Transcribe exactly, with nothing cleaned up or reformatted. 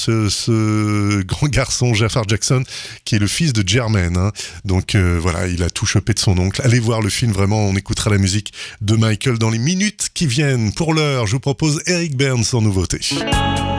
Ce, ce grand garçon, Jafar Jackson, qui est le fils de Jermaine. Hein. Donc euh, voilà, il a tout chopé de son oncle. Allez voir le film, vraiment, on écoutera la musique de Michael dans les minutes qui viennent. Pour l'heure, je vous propose Eric Berne en nouveauté.